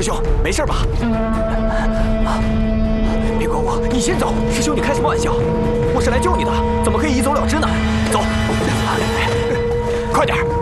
师兄，没事吧？别管我，你先走。师兄，你开什么玩笑？我是来救你的，怎么可以一走了之呢？走，快点。